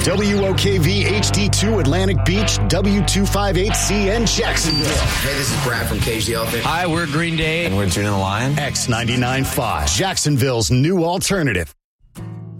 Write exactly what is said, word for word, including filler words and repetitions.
W O K V H D two Atlantic Beach, W two fifty-eight C N Jacksonville. Hey, this is Brad from Cage the Elephant. Hi, we're Green Day. And we're Tune in the Lion. X ninety-nine point five, Jacksonville's new alternative.